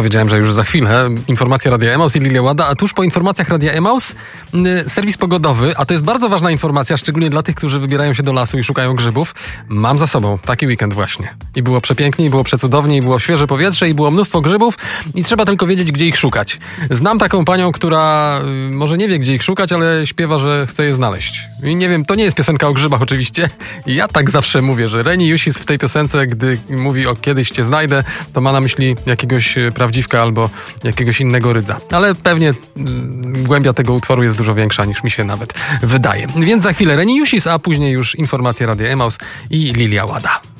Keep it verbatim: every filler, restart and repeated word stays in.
Powiedziałem, że już za chwilę. Informacja Radia Emaus i Lilia Łada, a tuż po informacjach Radia Emaus y, serwis pogodowy, a to jest bardzo ważna informacja, szczególnie dla tych, którzy wybierają się do lasu i szukają grzybów. Mam za sobą taki weekend właśnie. I było przepięknie, i było przecudownie, i było świeże powietrze, i było mnóstwo grzybów i trzeba tylko wiedzieć, gdzie ich szukać. Znam taką panią, która y, może nie wie, gdzie ich szukać, ale śpiewa, że chce je znaleźć. I nie wiem, to nie jest piosenka o grzybach oczywiście. I ja tak zawsze mówię, że Reni Jusis w tej piosence, gdy mówi o kiedyś cię znajdę, to ma na myśli jakiegoś prawdziwka albo jakiegoś innego rydza. Ale pewnie y, głębia tego utworu jest dużo większa niż mi się nawet wydaje. Więc za chwilę Reni Jusis, a później już informacje Radia Emaus i Lilia Łada.